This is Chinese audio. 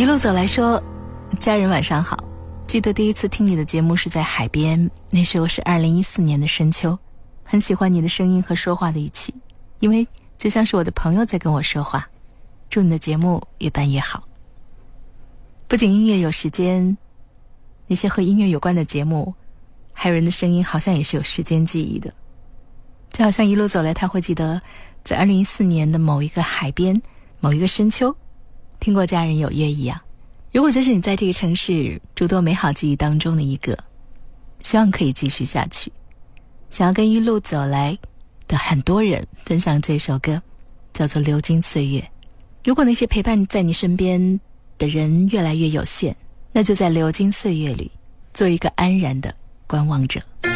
一路走来说，家人晚上好，记得第一次听你的节目是在海边，那时候是2014年的深秋，很喜欢你的声音和说话的语气，因为就像是我的朋友在跟我说话。祝你的节目越办越好。不仅音乐有时间，那些和音乐有关的节目，还有人的声音好像也是有时间记忆的。就好像一路走来，他会记得在2014年的某一个海边，某一个深秋，听过家人有约一样。如果这是你在这个城市诸多美好记忆当中的一个，希望可以继续下去。想要跟一路走来的很多人分享这首歌，叫做《流金岁月》。如果那些陪伴在你身边的人越来越有限，那就在流金岁月里做一个安然的观望者。